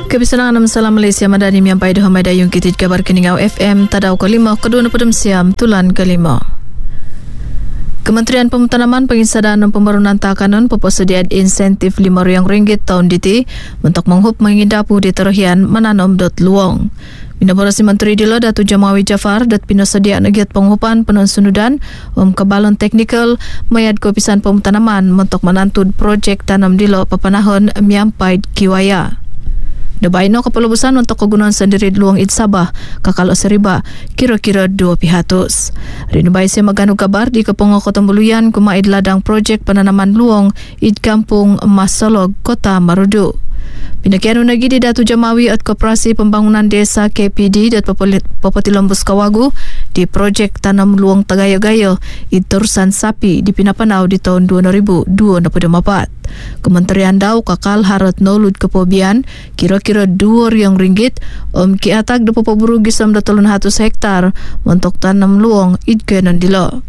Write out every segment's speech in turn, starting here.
Kebisangan Salam Malaysia Madani Miampai Doha Madayung Kitid Kabar Keningau FM Tadau kelima Kedua Nepedem Siam Tulan kelima. Kementerian Pemutanaman Pengisadaan dan Pembarunan Takanan persediaan insentif RM5 tahun DT untuk menghup mengindapu di teruhian menanam dot luang. Binaborasi Menteri Dilo Datu Jamawi Jafar dat pinasediaan agiat penghupan penon sunudan kebalon teknikal mayad Kopisan Pemutanaman untuk menantud projek tanam Dilo papanahon miampai kiwaya. Dabaino kepelubusan untuk kegunaan sendiri luang id Sabah kakalo seriba kira-kira 200. Rinubai saya maganu kabar di Kepongo Kota Mbuluyan kumaid ladang projek penanaman luang id Kampung Masolog Kota Marudu. Pinakian unagi di Datu Jamawi at Koperasi Pembangunan Desa KPD dat Papatilombus Kawagu di projek tanam luang Tagayo-gayo id Terusan Sapi di Pinapanau di tahun 2024. Kementerian Dau kakal harat nolud kepobian kira-kira RM2 kiatak de popoburu gisam da 300 hektar untuk tanam luang id kenan dilo.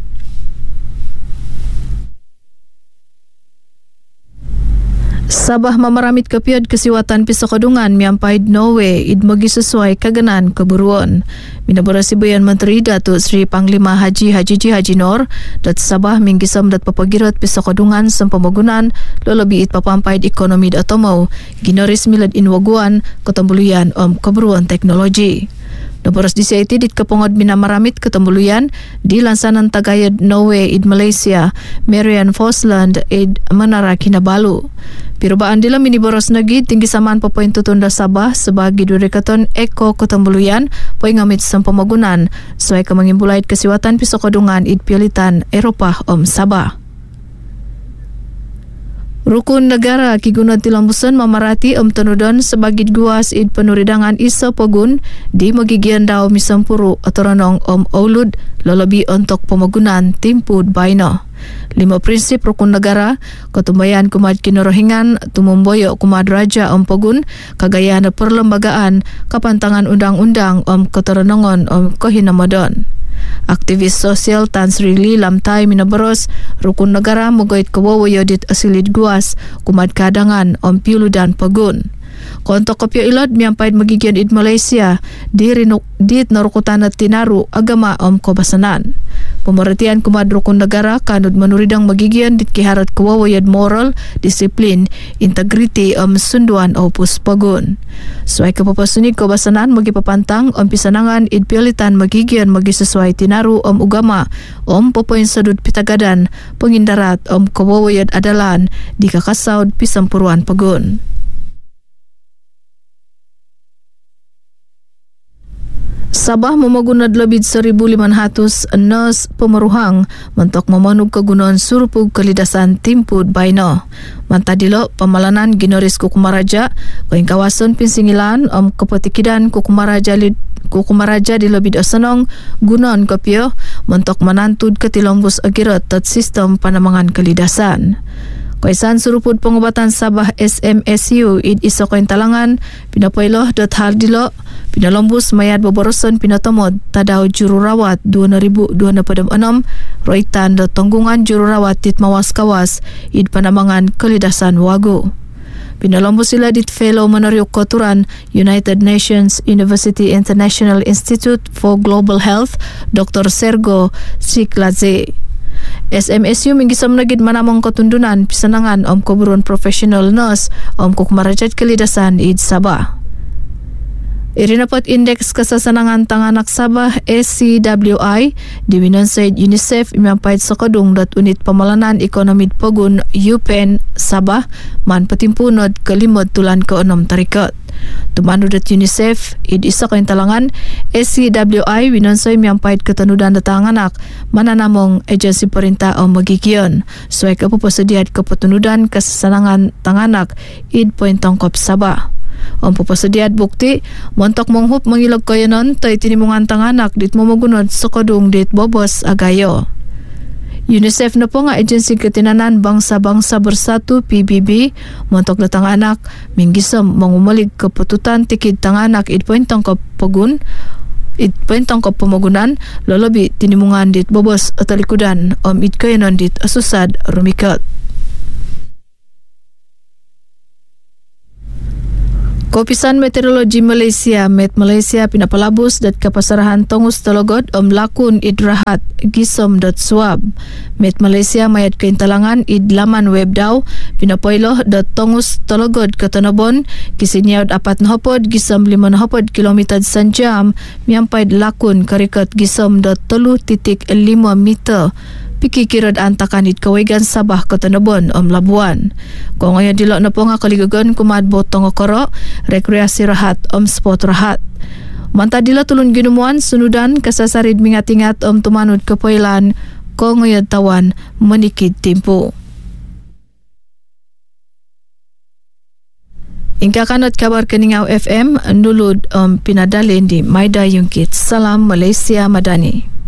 Sabah mamaramit kepiad kesiwatan pisokodungan miampaid Norway id magi sesuai kagenan keburuan. Binaborasi Bayan Menteri Datuk Sri Panglima Haji Nor dat Sabah minggisam dat papagirat pisokodungan sempamagunan lolobi id papampaid ekonomi dat tomau ginoris milad inwaguan Kotambuluyan keburuan teknologi. Naboras di CIT dit kepongod minamaramit ketembuluyan di lansanan Tagayad Norway id Malaysia Marian Fosland id Menara Kinabalu. Pirubaan dila miniboros nagi tinggi samaan papoin tutunda Sabah sebagai durekaton eko ketembuluyan poin ngamit sempamagunan soai kemangimbulait kesiwatan pisokodungan id pialitan Eropah Sabah. Rukun negara kigunad tilambusan mamarati tenudon sebagai guas id penuridangan isa pogun di magigian daw misampuru atoranong Aulud lolobi untuk pemagunan timpud baino. 5 prinsip rukun negara ketumbayan kumad kinorohingan tumumboyo kumad raja pogun kagayaan perlembagaan kapantangan undang-undang keteranongon kohinamadon. Aktivis sosial Tan Sri Lee Lamtai minaboros rukun negara mogoit kawawayo dit asilid guas kumad kadangan piulu dan pagun. Kontok kopyo ilod miampaid magigian id Malaysia dit narukutan at tinaru agama kobasanan. Pemerhatian kumad rukun negara kanud menuridang magigian dit kiharat kawawayad moral, disiplin, integriti sunduan opus pagun. Suai kepapasunig kobasanan magi papantang pisanangan id pialitan magigian magi sesuai tinaru ugama popoin sadud pitagadan pengindarat kawawayad adalan di kakasaud pisampuruan pagun. Sabah memagunad lebih 1,500 nurse pemeruhang untuk memenuh kegunaan surupug kelidasan timpud baino. Mantadilo pamalanan ginoris Kukumaraja koing kawasan Pinsingilan kepetikidan Kukumaraja di lebih asanong gunon kopyo untuk menantud ketilombus agirat tat sistem panamangan kelidasan. Kaisan surupud pengobatan Sabah SMSU id iso koin talangan pinapoiloh dot hardilo pinalombus mayad boboroson pinatomod tadaw jururawat 2026 roitan dot tanggungan jururawat tit mawas-kawas id panamangan kelidasan wago. Pinalombus sila dit fellow Manoriuk Koturan United Nations University International Institute for Global Health Dr. Sergo Sikladze. SMSU minggisam nagid manamong ketundunan pisanangan keburuan professional nurse kukumarajat kelidasan id Sabah. Irinapot indeks kesasanangan tanganak Sabah SCWI diwinansay UNICEF imiampait sakadung dat unit pamalanan ekonomi pagun UPN Sabah man patimpunod kalimod tulan ke-6 tarikat. Tumanu dat UNICEF id isa kain talangan SCWI winansay miampait ketanudan datanganak mananamong agency perintah magigion suai kapapasadiat kepetunudan kesasanangan tanganak id poin tangkop Sabah. Papasadiat bukti montok monghup mangilog kayanon tay tinimungan tanganak dit mamagunod sa kadung dit bobos agayo. UNICEF na po nga agency ketinanan bangsa-bangsa bersatu PBB montok na tanganak minggisam mangumalig kepututan tikid tanganak idpointang kapagun idpointang kapamagunan lolobi tinimungan dit bobos atalikudan idkayanon dit asusad rumikat. Kopisan Meteorologi Malaysia, Met Malaysia pinapalabos dat kapasarahan tongus tologod lakun idrahat gisom.swab. Met Malaysia mayat kaintalangan idlaman web daw pinapoyloh dat tongus tologod katanabon kisinyaud 4 hopod gisom 5 hopod kilometer sanjam miampaid lakun karikat gisom.3.5 meter. Pikikirad antakanit kawigan Sabah Katanabon Labuan. Kung ngayon dilok na po nga kaligagan kumadbot tong okoro, rekreasi rahat spot rahat. Manta dila tulun ginumuan sunudan kasasarid mingat-ingat tumanod kapoilan kung ngayon tawan manikid timpo. Ingka kanat kabar Keningaw FM nulud pinadalin di Maida Yungkit. Salam Malaysia Madani.